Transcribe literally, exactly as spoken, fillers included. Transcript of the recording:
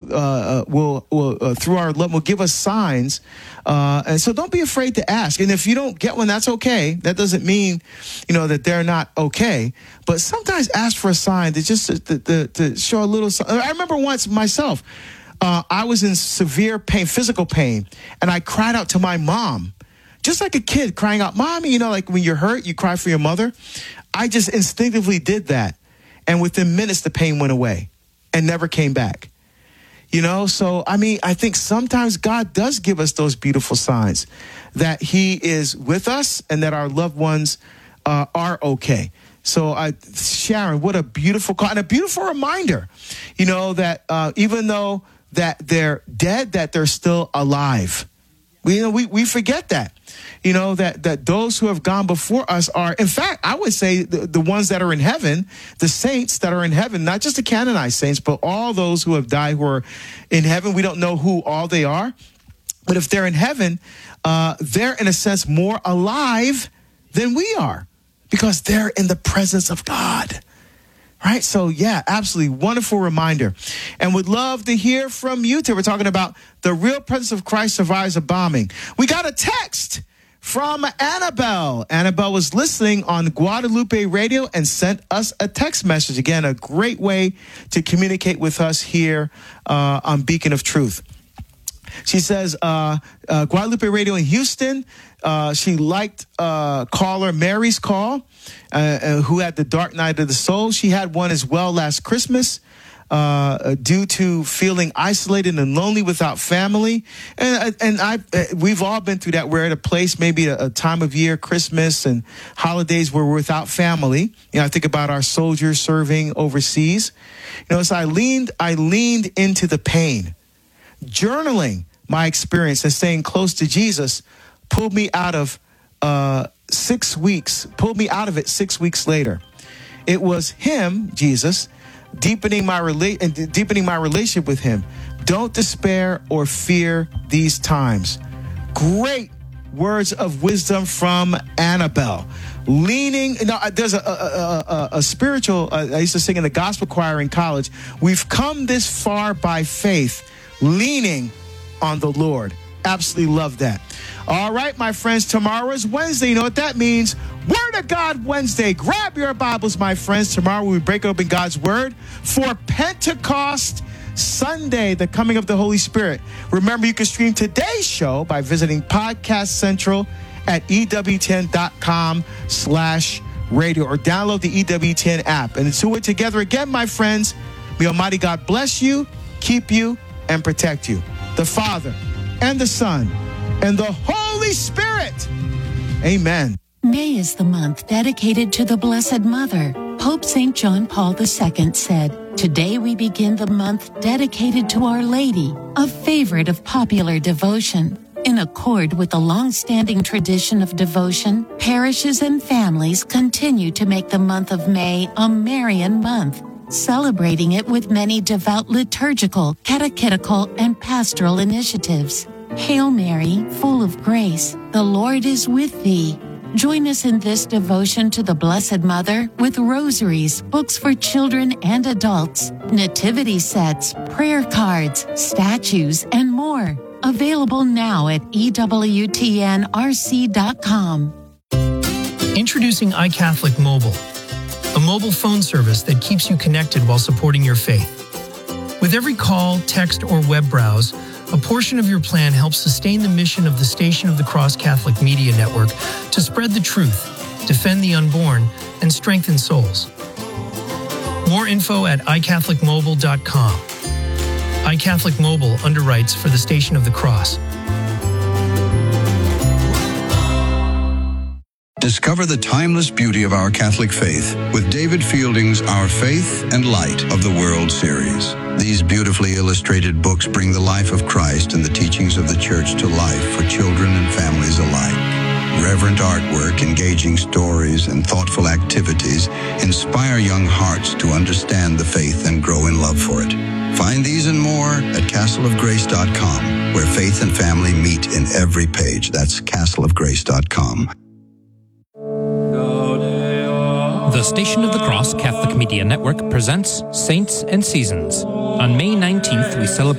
uh, will will uh, through our love will give us signs, uh, and so don't be afraid to ask. And if you don't get one, that's okay. That doesn't mean, you know, that they're not okay. But sometimes ask for a sign to just to, to, to show a little. I remember once myself, uh, I was in severe pain, physical pain, and I cried out to my mom, just like a kid crying out, "Mommy!" You know, like when you're hurt, you cry for your mother. I just instinctively did that, and within minutes, the pain went away and never came back. You know, so, I mean, I think sometimes God does give us those beautiful signs that he is with us and that our loved ones uh, are okay. So, I, Sharon, what a beautiful call and a beautiful reminder, you know, that uh, even though that they're dead, that they're still alive. We, you know, we, we forget that, you know, that, that those who have gone before us are, in fact, I would say the, the ones that are in heaven, the saints that are in heaven, not just the canonized saints, but all those who have died who are in heaven. We don't know who all they are, but if they're in heaven, uh, they're in a sense more alive than we are because they're in the presence of God. Right? So, yeah, absolutely wonderful reminder. And would love to hear from you today. We're talking about the real presence of Christ survives a bombing. We got a text from Annabelle. Annabelle was listening on Guadalupe Radio and sent us a text message. Again, a great way to communicate with us here uh, on Beacon of Truth. She says, uh, uh, Guadalupe Radio in Houston. Uh, she liked uh, caller Mary's call, uh, uh, who had the dark night of the soul. She had one as well last Christmas uh, due to feeling isolated and lonely without family. And and I we've all been through that. We're at a place, maybe a, a time of year, Christmas and holidays, where we're without family. You know, I think about our soldiers serving overseas. You know, so I leaned I leaned into the pain. Journaling my experience and staying close to Jesus pulled me out of uh, six weeks, pulled me out of it six weeks later. It was him, Jesus, deepening my rela- and deepening my relationship with him. Don't despair or fear these times. Great words of wisdom from Annabelle. Leaning, you know, there's a, a, a, a spiritual, uh, I used to sing in the gospel choir in college. We've come this far by faith, leaning on the Lord. Absolutely love that. All right, my friends, tomorrow is Wednesday. You know what that means? Word of God Wednesday. Grab your Bibles, my friends. Tomorrow we break open God's Word for Pentecost Sunday, the coming of the Holy Spirit. Remember, you can stream today's show by visiting Podcast Central at E W ten dot com slash radio or download the E W ten app. And until we're together again, my friends, may Almighty God bless you, keep you, and protect you. The Father and the Son and the Holy Spirit. Amen. May is the month dedicated to the Blessed Mother. Pope Saint John Paul the Second said, "Today we begin the month dedicated to Our Lady, a favorite of popular devotion." In accord with the long-standing tradition of devotion, parishes and families continue to make the month of May a Marian month, celebrating it with many devout liturgical, catechetical, and pastoral initiatives. Hail Mary, full of grace, the Lord is with thee. Join us in this devotion to the Blessed Mother with rosaries, books for children and adults, nativity sets, prayer cards, statues, and more. Available now at E W T N R C dot com. Introducing iCatholic Mobile, a mobile phone service that keeps you connected while supporting your faith. With every call, text, or web browse, a portion of your plan helps sustain the mission of the Station of the Cross Catholic Media Network to spread the truth, defend the unborn, and strengthen souls. More info at i catholic mobile dot com. iCatholic Mobile underwrites for the Station of the Cross. Discover the timeless beauty of our Catholic faith with David Fielding's Our Faith and Light of the World series. These beautifully illustrated books bring the life of Christ and the teachings of the Church to life for children and families alike. Reverent artwork, engaging stories, and thoughtful activities inspire young hearts to understand the faith and grow in love for it. Find these and more at castle of grace dot com, where faith and family meet in every page. That's castle of grace dot com. The Station of the Cross Catholic Media Network presents Saints and Seasons. On May nineteenth, we celebrate